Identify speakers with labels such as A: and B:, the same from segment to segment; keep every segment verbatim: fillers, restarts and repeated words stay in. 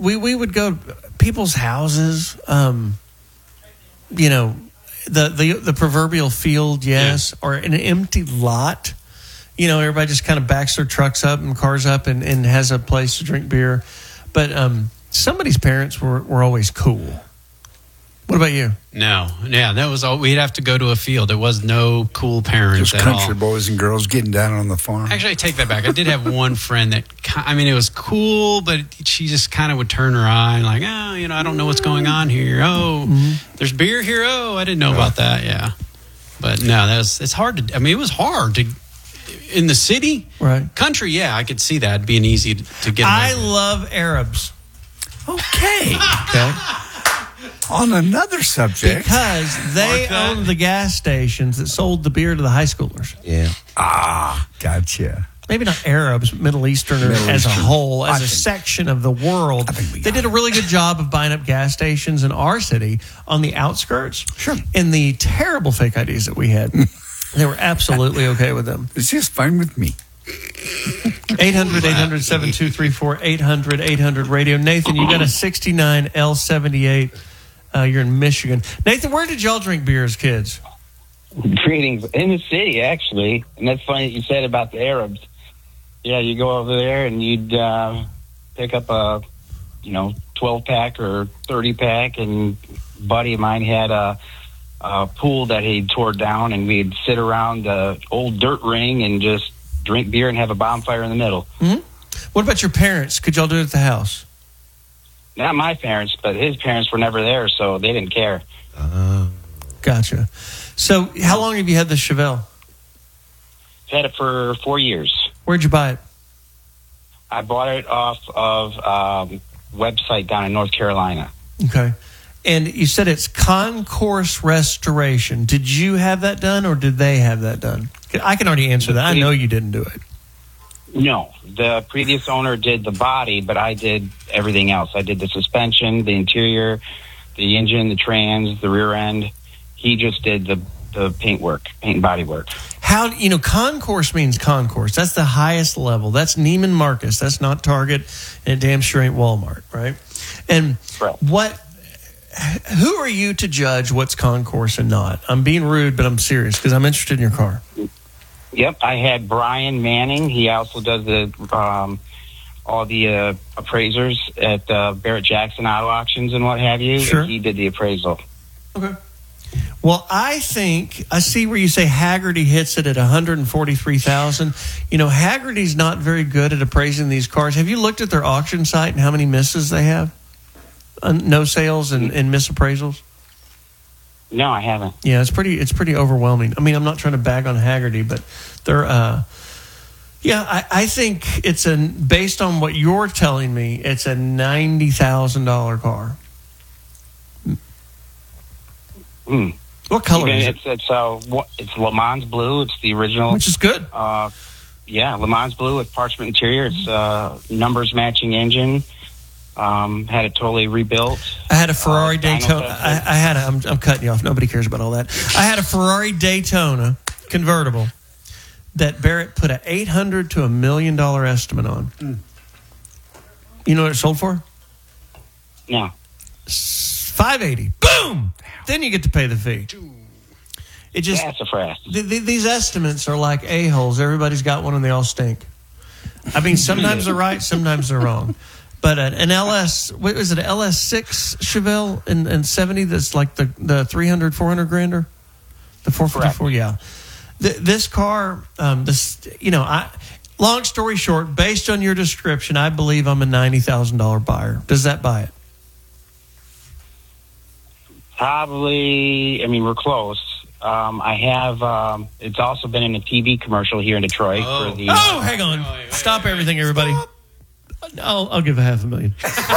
A: we, we would go to people's houses, um, you know, the, the, the proverbial field, yes, yeah. or an empty lot. You know, everybody just kind of backs their trucks up and cars up and, and has a place to drink beer. But um, somebody's parents were, were always cool. What about you?
B: No, yeah, that was all. We'd have to go to a field. There was no cool parents
C: Just
B: at
C: country
B: all.
C: boys and girls getting down on the farm.
B: Actually, I take that back. I did have one friend that, I mean, it was cool, but she just kind of would turn her eye and like, oh, you know, I don't know what's going on here. Oh, mm-hmm. there's beer here. Oh, I didn't know about that. Yeah, but no, that was. It's hard to. I mean, it was hard to. In the city,
A: right?
B: Country, yeah, I could see that being easy to, to get.
A: I love Arabs.
C: Okay.
A: Okay.
C: On another subject.
A: Because they owned the gas stations that sold the beer to the high schoolers.
D: Yeah.
C: Ah, gotcha.
A: Maybe not Arabs, Middle Easterners
C: Middle
A: as
C: Eastern.
A: a whole, as
C: I
A: a
C: think-
A: section of the world. They did a really good job of buying up gas stations in our city on the outskirts.
C: Sure.
A: And the terrible fake I Ds that we had, they were absolutely okay with them.
C: It's just fine with me.
A: eight hundred, eight hundred, seven two three four, eight hundred, eight hundred radio. Nathan, you got a sixty-nine L seventy-eight. Uh, you're in Michigan. Nathan, where did y'all drink beer as kids?
E: Greetings. In the city, actually. And that's funny that you said about the Arabs. Yeah, you go over there and you'd uh, pick up a, you know, twelve-pack or thirty-pack, and a buddy of mine had a, a pool that he tore down, and we'd sit around the old dirt ring and just drink beer and have a bonfire in the middle.
A: Mm-hmm. What about your parents? Could y'all do it at the house?
E: Not my parents, but his parents were never there, so they didn't care.
D: Uh,
A: Gotcha. So how long have you had the Chevelle?
E: I've had it for four years.
A: Where'd you buy it?
E: I bought it off of um, website down in North Carolina.
A: Okay. And you said it's Concourse Restoration. Did you have that done, or did they have that done? I can already answer that. I know you didn't do it.
E: No, the previous owner did the body, but I did everything else. I did the suspension, the interior, the engine, the trans, the rear end. He just did the, the paint work, paint and body work.
A: How, you know, concourse means concourse. That's the highest level. That's Neiman Marcus. That's not Target, and it damn sure ain't Walmart, right? And
E: Right.
A: what, who are you to judge what's concourse and not? I'm being rude, but I'm serious because I'm interested in your car.
E: Yep, I had Brian Manning. He also does the um, all the uh, appraisers at uh, Barrett Jackson Auto Auctions and what have you.
A: Sure.
E: And he did the appraisal.
A: Okay. Well, I think I see where you say Haggerty hits it at one hundred forty-three thousand dollars. You know, Haggerty's not very good at appraising these cars. Have you looked at their auction site and how many misses they have? Uh, no sales and, and misappraisals?
E: No, I haven't.
A: Yeah, it's pretty it's pretty overwhelming. I mean, I'm not trying to bag on Haggerty, but they're uh yeah, I, I think it's a based on what you're telling me, it's a ninety thousand dollars car.
E: Mm.
A: What color
E: Even
A: is it?
E: It's it's uh what, it's Le Mans blue. It's the original,
A: Which is good.
E: Uh, yeah, Le Mans blue with parchment interior. It's uh, numbers matching engine. Um, had it totally rebuilt.
A: I had a Ferrari
E: uh, dyno
A: Daytona.
E: tested.
A: I, I had a. I'm, I'm cutting you off. Nobody cares about all that. I had a Ferrari Daytona convertible that Barrett put a eight hundred to a million dollar estimate on.
C: Mm.
A: You know what it sold for?
E: No.
A: Five eighty. Boom. Then you get to pay the fee. It just
E: That's a frass.
A: th- th- these estimates are like a holes. Everybody's got one and they all stink. I mean, sometimes they're right, sometimes they're wrong. But uh, an L S, what was it, an L S six Chevelle in, in seventy that's like the, the three hundred, four hundred grander? The four fifty-four, yeah. Th- this car, um, this you know, I. long story short, based on your description, I believe I'm a ninety thousand dollars buyer. Does that buy it?
E: Probably, I mean, we're close. Um, I have, um, it's also been in a T V commercial here in Detroit.
B: Oh.
E: For the,
A: Oh, hang on. Stop everything, everybody. I'll, I'll give a half a million.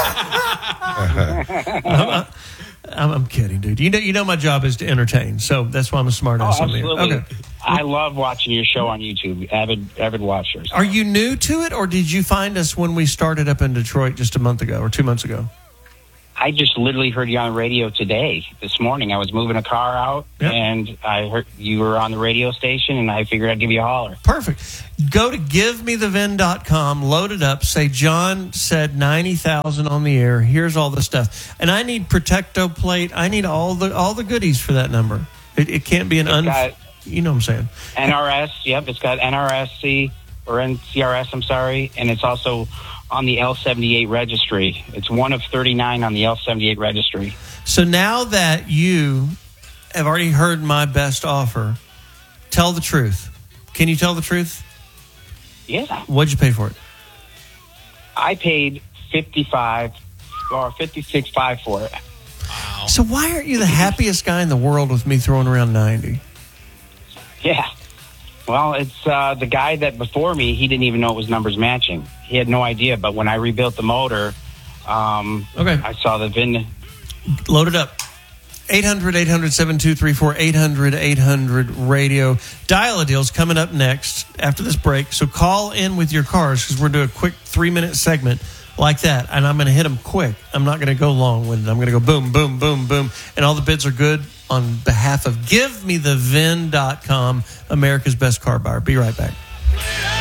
A: I'm, I'm, I'm kidding, dude. You know, you know my job is to entertain, so that's why I'm a smart
E: Oh,
A: ass.
E: absolutely.
A: Okay.
E: I love watching your show on YouTube. Avid, avid watchers.
A: Are you new to it, or did you find us when we started up in Detroit just a month ago or two months ago?
E: I just literally heard you on the radio today, this morning. I was moving a car out,
A: Yep.
E: and I heard you were on the radio station, and I figured I'd give you a holler.
A: Perfect. Go to give me the V I N dot com, load it up, say John said ninety thousand on the air. Here's all the stuff. And I need Protecto plate. I need all the all the goodies for that number. It, it can't be an un...
E: got-
A: You know what I'm saying.
E: N R S, yep, it's got N R S C, or N C R S, I'm sorry, and it's also on the L seventy-eight registry. It's one of thirty-nine on the L seventy-eight registry.
A: So now that you have already heard my best offer, tell the truth. Can you tell the truth?
E: Yeah.
A: What'd you pay for it?
E: I paid fifty-five or fifty-six five for it.
B: Wow.
A: So why aren't you the happiest guy in the world with me throwing around ninety?
E: Yeah. Well, it's uh, the guy that before me, he didn't even know it was numbers matching. He had no idea. But when I rebuilt the motor, um,
A: Okay.
E: I saw the V I N.
A: Load it up. eight hundred, eight hundred, seven two three four, eight hundred, eight hundred radio. Dial-A-Deal's coming up next after this break. So call in with your cars because we're doing a quick three-minute segment like that. And I'm going to hit them quick. I'm not going to go long-winded. I'm going to go boom, boom, boom, boom. And all the bids are good on behalf of give me the V I N dot com, America's best car buyer. Be right back.